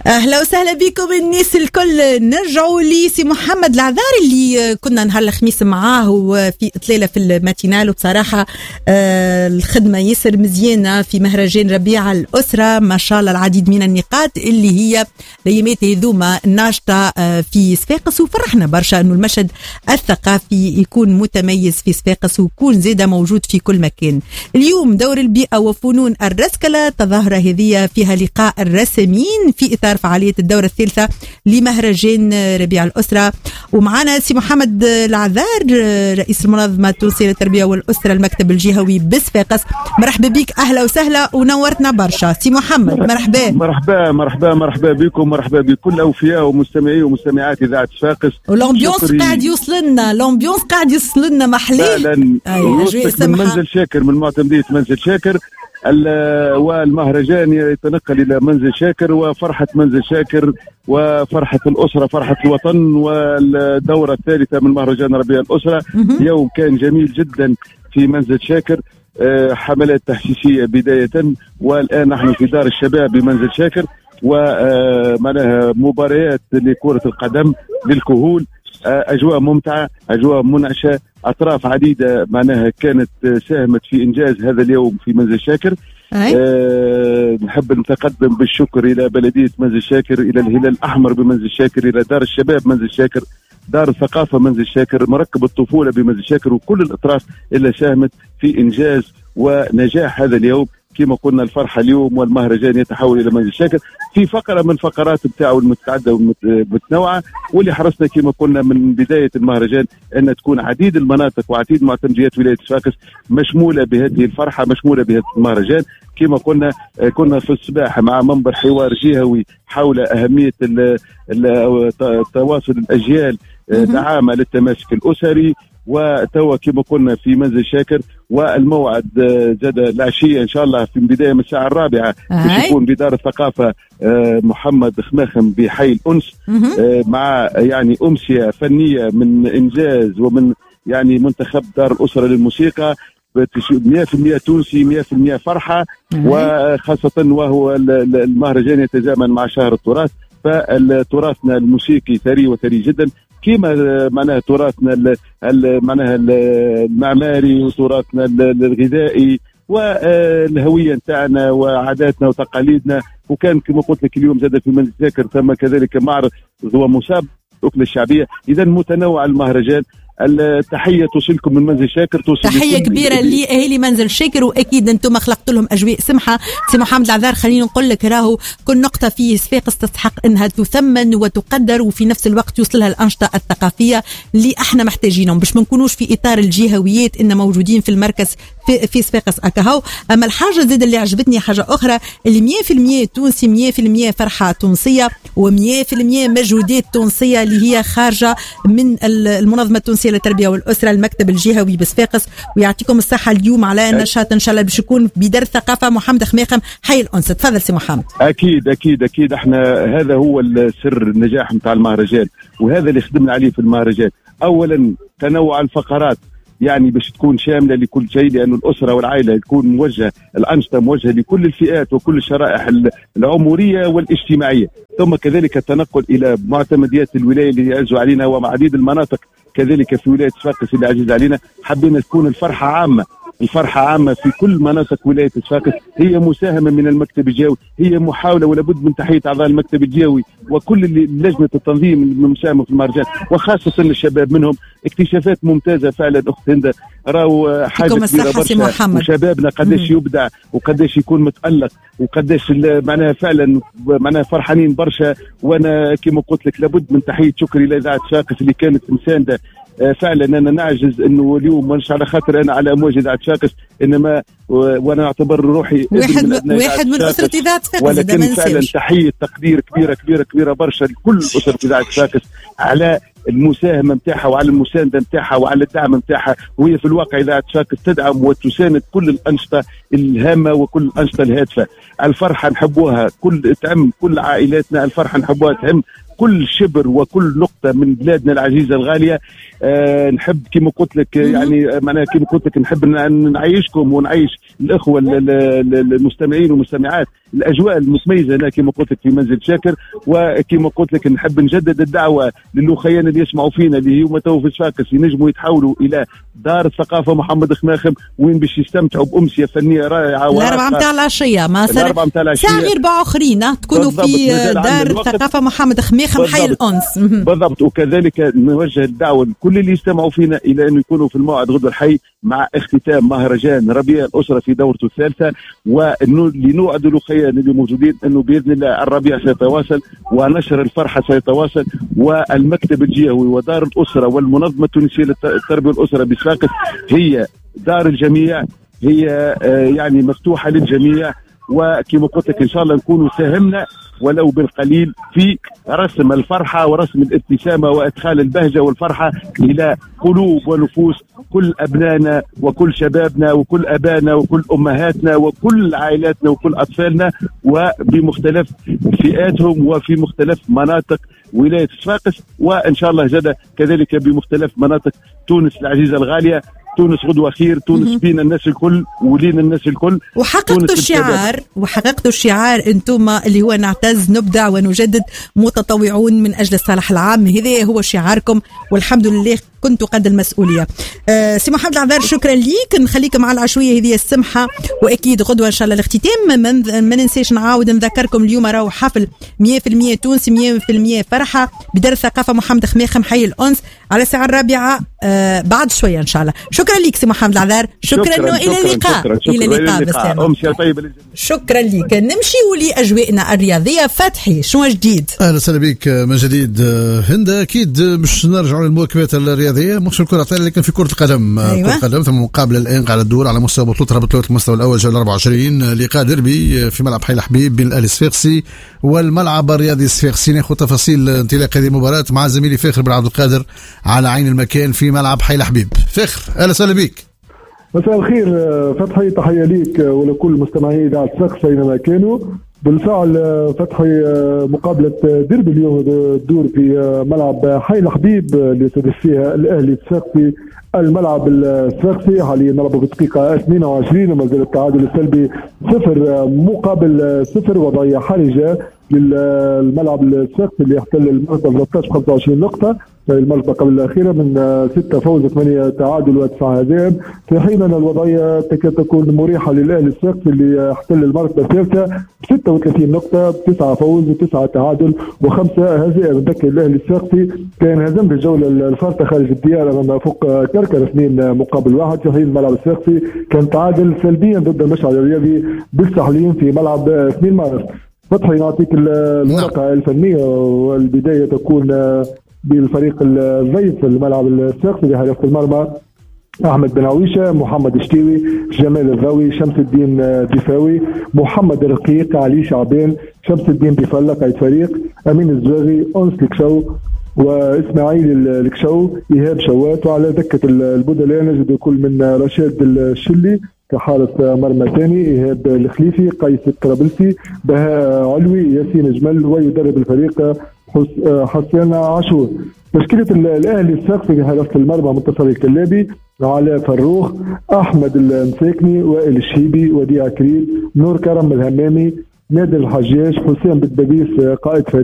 اهلا وسهلا بكم الناس الكل. نرجعوا لسي محمد العذار اللي كنا نهار الخميس معاه في اطلاله في الماتينال، وبصراحه الخدمه ياسر مزيانه في مهرجان ربيع الاسره، ما شاء الله العديد من النقاط اللي هي الايامات هذوما الناشطه في صفاقس، وفرحنا برشا انه المشهد الثقافي يكون متميز في صفاقس ويكون زاده موجود في كل مكان. اليوم دور البيئه وفنون الرسكله، تظاهره هذه فيها لقاء الرسامين في اطار فعالية الدورة الثالثة لمهرجان ربيع الأسرة، ومعنا سي محمد العذار رئيس المنظمة التونسية للتربية والأسرة المكتب الجهوي بصفاقس. مرحبا بك، أهلا وسهلا ونورتنا برشا سي محمد. مرحبا مرحبا مرحبا مرحبا بكم، مرحبا بكل أوفياء ومستمعي ومستمعات إذاعة صفاقس. والأمبيونس قاعد يوصلنا، الأمبيونس قاعد يوصلنا محلاه فعلا. من منزل شاكر، من معتمدية منزل شاكر، والمهرجان يتنقل إلى منزل شاكر، وفرحة منزل شاكر وفرحة الأسرة، فرحة الوطن، والدورة الثالثة من مهرجان ربيع الأسرة. يوم كان جميل جدا في منزل شاكر، حملات تحسيسية بداية، والآن نحن في دار الشباب بمنزل شاكر، ومعناها مباريات لكرة القدم للكهول. أجواء ممتعة، أجواء منعشة، أطراف عديدة معناها كانت ساهمت في إنجاز هذا اليوم في منزل شاكر. نحب نتقدم بالشكر إلى بلدية منزل شاكر، إلى الهلال الأحمر بمنزل شاكر، إلى دار الشباب منزل شاكر، دار الثقافة منزل شاكر، مركب الطفولة بمنزل شاكر، وكل الأطراف اللي ساهمت في إنجاز ونجاح هذا اليوم. كما قلنا الفرحة اليوم والمهرجان يتحول إلى منزل شاكر في فقرة من فقرات بتاعه المتعددة والمتنوعة، واللي حرصنا كما قلنا من بداية المهرجان أن تكون عديد المناطق وعديد معتمديات ولاية صفاقس مشمولة بهذه الفرحة، مشمولة بهذا المهرجان. كما قلنا كنا في الصباح مع منبر حوار جهوي حول أهمية تواصل الأجيال دعامة للتماسك الأسري، وتوا كما قلنا في منزل شاكر، والموعد زاد العشية إن شاء الله في بداية من الساعة 4 باش يكون بدار الثقافة محمد خماخم بحي الأنس، مع يعني أمسية فنية من إنجاز ومن يعني منتخب دار الأسرة للموسيقى 100% تونسي، 100% فرحة، وخاصة وهو المهرجان يتزامن مع شهر التراث، فتراثنا الموسيقي ثري وثري جدا، كما معناها تراثنا معناها المعماري وتراثنا الغذائي والهوية نتاعنا وعاداتنا وتقاليدنا. وكان كما قلت لك اليوم زاد في منزل شاكر ثم كذلك معرض ومسابقة الأكلة الشعبية. إذا متنوع المهرجان. التحية توصلكم من منزل شاكر، تحية كبيرة لأهالي منزل شاكر، وأكيد أنتم خلقت لهم أجواء سمحة. سي محمد العذار، خلينا نقول لك راهو كل نقطة في صفاقس تستحق أنها تثمن وتقدر، وفي نفس الوقت يوصلها الأنشطة الثقافية اللي احنا محتاجينهم باش ما نكونوش في إطار الجهويات إن موجودين في المركز في صفاقس أكاهو. أما الحاجة زاد اللي عجبتني حاجة أخرى، اللي 100% تونسي، 100% فرحة تونسية، و100% مجهودات تونسية اللي هي خارجة من المنظمة التونسية للتربية والأسرة المكتب الجهوي بصفاقس. ويعطيكم الصحة اليوم على نشاط إن شاء الله باش يكون بدار الثقافة محمد خماخم حي الأنس. تفضل سي محمد. أكيد أكيد أكيد، احنا هذا هو السر النجاح متاع المهرجان، وهذا اللي خدمنا عليه في المهرجان. أولا تنوع الفقرات، يعني باش تكون شاملة لكل شيء، لأن الأسرة والعائلة تكون موجهة، الأنشطة موجهة لكل الفئات وكل الشرائح العمرية والاجتماعية. ثم كذلك التنقل إلى معتمديات الولاية اللي يعزوا علينا ومعديد المناطق كذلك في ولاية صفاقس اللي عزيز علينا. حبينا تكون الفرحة عامة، الفرحة عامة في كل مناطق ولاية صفاقس. هي مساهمة من المكتب الجهوي، هي محاولة ولابد من تحية أعضاء المكتب الجهوي وكل لجنة التنظيم المساهمة في المهرجان، وخاصة الشباب منهم. اكتشافات ممتازة فعلا أخت هند، راهو حاجة كبيرة برشا، وشبابنا قداش يبدع وقداش يكون متألق وقداش معناها فعلا معناها فرحانين برشا. وأنا كما قلت لك لابد من تحية شكر إلى إذاعة صفاقس اللي كانت مساندة. فعلا انا نعجز انه اليوم مش على خاطر انا على امواج اذاعه صفاقس، انما وانا اعتبر روحي واحد من اسره اذاعه صفاقس، ولكن فعلا تحيه تقدير كبيره كبيره كبيره برشا لكل اسره اذاعه صفاقس على المساهمه نتاعها وعلى المسانده نتاعها وعلى الدعم نتاعها. وهي في الواقع اذاعه صفاقس تدعم وتساند كل الانشطه الهامه وكل الانشطه الهادفه. الفرحه نحبوها تعم كل عائلاتنا، الفرحه نحبوها تعم كل شبر وكل نقطة من بلادنا العزيزة الغالية. نحب كما قلت لك يعني معناها كما قلت لك نحب نعيشكم ونعيش الأخوة المستمعين والمستمعات الاجواء المتميزه هنا كما قلت لك في منزل شاكر. وكما قلت لك نحب نجدد الدعوه للأخيان اللي يسمعوا فينا اللي هما تو في صفاقس ينجموا يتحولوا الى دار الثقافه محمد خماخم وين باش يستمتعوا بامسيه فنيه رائعه. الاربعه نتاع العشيه ما ساعه غير 4 اخرين تكونوا في دار الثقافه محمد خماخم حي الانس. بالضبط. وكذلك نوجه الدعوه لكل اللي يستمعوا فينا الى ان يكونوا في الموعد غدوه الحي مع اختتام مهرجان ربيع الاسره في دورته الثالثه. ولنوعد الاخيان اللي موجودين انه باذن الله الربيع سيتواصل ونشر الفرحه سيتواصل. والمكتب الجهوي ودار الاسره والمنظمه التونسيه للتربيه والاسره بصفاقس هي دار الجميع، هي يعني مفتوحه للجميع. وكما قلت لك ان شاء الله نكونوا ساهمنا ولو بالقليل في رسم الفرحه ورسم الابتسامه وادخال البهجه والفرحه الى قلوب ونفوس كل ابنائنا وكل شبابنا وكل ابائنا وكل امهاتنا وكل عائلاتنا وكل اطفالنا وبمختلف فئاتهم وفي مختلف مناطق ولايه صفاقس. وان شاء الله زاد كذلك بمختلف مناطق تونس العزيزه الغاليه. تونس غدوة خير، تونس بينا الناس الكل ولينا الناس الكل. وحققتوا الشعار انتم اللي هو نعتز نبدع ونجدد متطوعون من اجل الصالح العام. هذا هو شعاركم والحمد لله كنتوا قد المسؤوليه. سي محمد العذار شكرا ليك. نخليك مع العشويه هذه السمحه واكيد غدوه ان شاء الله الاختتام. ما ننساش نعاود نذكركم اليوم راهو حفل 100% تونسي 100% فرحه بدار الثقافه محمد خماخم حي الانس على الساعه 4 بعد شويه ان شاء الله. شكرا لك سي محمد العذار. شكرا والى اللقاء. الى اللقاء بالسلامه. شكرا لك. نمشي لاجوائنا الرياضيه. فتحي شنو جديد؟ اهلا وسهلا بك من جديد هند. اكيد مش نرجعوا للمواكبات الرياضيه مش في الكره الطائره لكن في كره القدم. أيوة. كره القدم ثم مقابله الان قاعده تدور على مستوى بطوله المستوى الاول جوله 24 لقاء ديربي في ملعب حي الحبيب بين الاهلي الصفاقسي والملعب الرياضي الصفاقسي. ناخذ تفاصيل انطلاق هذه المباراه مع زميلي فاخر بن عبد القادر على عين المكان في ملعب حي الحبيب. فاخر اهلا وسهلا بك. مساء الخير فتحي. تحيه ليك ولكل مستمعي اذاعه صفاقس اينما كانوا. بالفعل فتحي مقابله ديربي اليوم تدور في ملعب حي الحبيب اللي يستضيف فيها الاهلي الصفاقسي. الملعب الصفاقسي حاليا نلعب في الدقيقه 28 وما زال التعادل السلبي 0-0 وضعيه حرجه للملعب الصفاقسي اللي يحتل المركز 13 25 نقطه في المرتبه قبل الاخيره من 6 فوز 8 تعادل و9 هزائم. في حين ان الوضعيه تكاد تكون مريحه للاهلي الصفاقسي اللي يحتل المرتبه الثالثه ب 36 نقطه ب9 فوز و9 تعادل و5 هزائم. نذكر الاهلي الصفاقسي كان هزم بالجوله الفارطه خارج الديار امام فوق كركر 2-1. في حين الملعب الصفاقسي كان تعادل سلبيا ضد المشعل الرياضي بالسحلين في ملعب 2 مارس. فتحي نعطيك الورقه الفنيه والبدايه تكون بالفريق الضيف في الملعب الصفاقسي بحراسة المرمى أحمد بن عويشة، محمد الشتيوي، جمال الضوي، شمس الدين دفاوي، محمد الرقيق، علي شعبان، شمس الدين بفلة قائد فريق، أمين الزواغي، أنس الكشو وإسماعيل الكشو، إيهاب شوات. وعلى دكة البدلاء نجد كل من رشاد الشلي كحارس مرمى ثاني، إيهاب الخليفي، قيس الطرابلسي، بهاء علوي، ياسين جمل. ويدرب الفريق حسين عاشور. تشكيلة الأهلي الصفاقسي في حراسة المرمى منتصر الكلابي، علاء فروخ، أحمد المساكني، وائل الشيبي، وديع كريم، نور كرم الهمامي، نادر الحجاج، حسين بن دبيس قائد فريق.